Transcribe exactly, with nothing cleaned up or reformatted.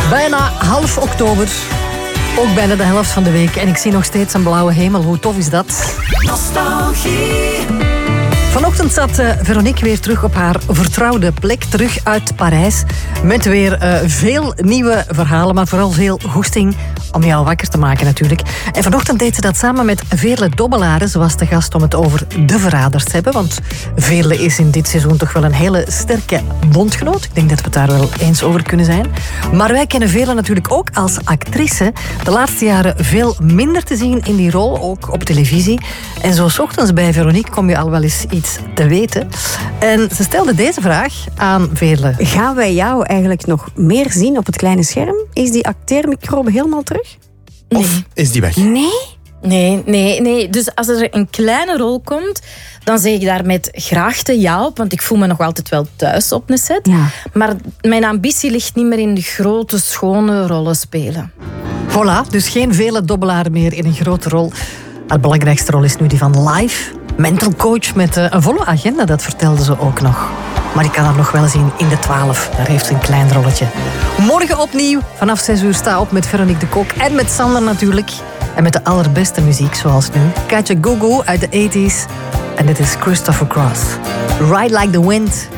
Bijna half oktober. Ook bijna de helft van de week. En ik zie nog steeds een blauwe hemel. Hoe tof is dat? Nostalgie. Vanochtend zat uh, Veronique weer terug op haar vertrouwde plek. Terug uit Parijs. Met weer uh, veel nieuwe verhalen. Maar vooral veel goesting om jou wakker te maken natuurlijk. En vanochtend deed ze dat samen met Veerle Dobbelare. Ze was te gast om het over de verraders te hebben. Want Veerle is in dit seizoen toch wel een hele sterke bondgenoot. Ik denk dat we het daar wel eens over kunnen zijn. Maar wij kennen Veerle natuurlijk ook als actrice. De laatste jaren veel minder te zien in die rol. Ook op televisie. En zo 's ochtends bij Veronique kom je al wel eens iets te weten. En ze stelde deze vraag aan Veerle. Gaan wij jou eigenlijk nog meer zien op het kleine scherm? Is die acteermicrobe helemaal terug? Nee. Of is die weg? Nee? Nee, nee, nee. Dus als er een kleine rol komt, dan zeg ik daar met graagte ja op. Want ik voel me nog altijd wel thuis op een set. Ja. Maar mijn ambitie ligt niet meer in de grote, schone rollen spelen. Voilà, dus geen Veerle Dobbelare meer in een grote rol. Haar belangrijkste rol is nu die van live. Mental coach met een volle agenda, dat vertelde ze ook nog. Maar ik kan haar nog wel zien in de twaalf. Daar heeft ze een klein rolletje. Morgen opnieuw, vanaf zes uur sta op met Veronique de Kok. En met Sander natuurlijk. En met de allerbeste muziek, zoals nu. Katja Gugu uit de tachtiger. En dit is Christopher Cross. Ride Like the Wind.